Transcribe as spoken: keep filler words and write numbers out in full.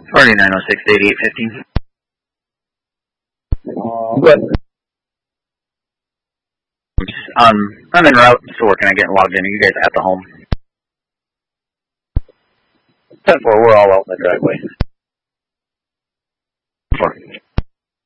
forty-nine oh six, eighty-eight fifteen. Uh, what? Um, I'm en route, still working on getting logged in. Are you guys at the home? ten four, we're all out in the driveway.